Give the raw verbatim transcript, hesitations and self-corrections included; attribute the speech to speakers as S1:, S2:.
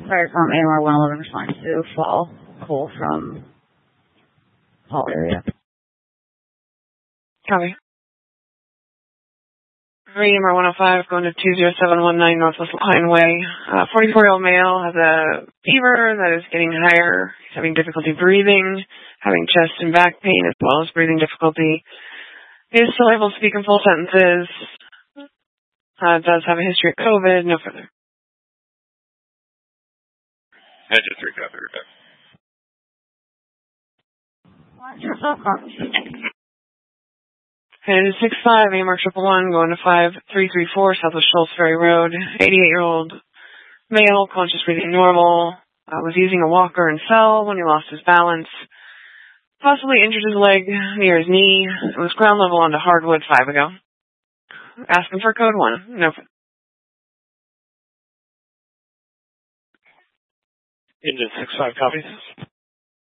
S1: Fire from A M R one eleven response to fall coal from Hall area.
S2: Copy. A M R one oh five going to two zero seven one nine Northwest Line Way. Uh, forty-four-year-old male has a fever that is getting higher. He's having difficulty breathing, having chest and back pain as well as breathing difficulty. He is still able to speak in full sentences. Uh, does have a history of COVID. No further.
S3: Engine three, copy, repeat.
S2: And six five, A M R triple one, going to five three three four Southwest Schultz Ferry Road. eighty-eight-year-old male, conscious breathing normal, uh, was using a walker and fell when he lost his balance. Possibly injured his leg near his knee. It was ground level onto hardwood five ago. Asking for code one. No.
S4: Engine six five copies.